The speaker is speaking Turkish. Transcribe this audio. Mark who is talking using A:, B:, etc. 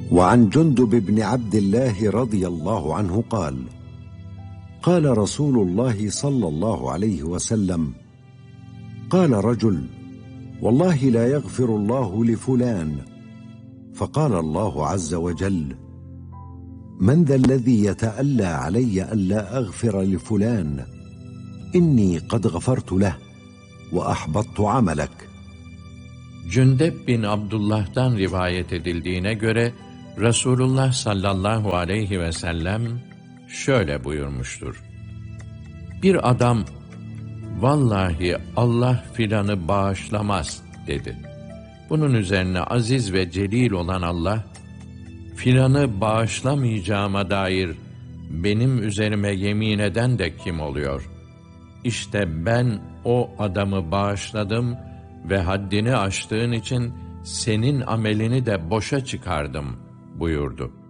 A: وعن جندب بن عبد الله رضي الله عنه قال: قال رسول الله صلى الله عليه وسلم: قال رجل: والله لا يغفر الله لفلان. فقال الله عز وجل: من ذا الذي يتألى علي ألا أغفر لفلان؟ إني قد غفرت له وأحبطت عملك.
B: Cündep bin Abdullah'tan rivayet edildiğine göre Resulullah sallallahu aleyhi ve sellem şöyle buyurmuştur: Bir adam, vallahi Allah filanı bağışlamaz dedi. Bunun üzerine aziz ve celil olan Allah, filanı bağışlamayacağıma dair benim üzerime yemin eden de kim oluyor? İşte ben o adamı bağışladım ve haddini aştığın için senin amelini de boşa çıkardım buyurdu.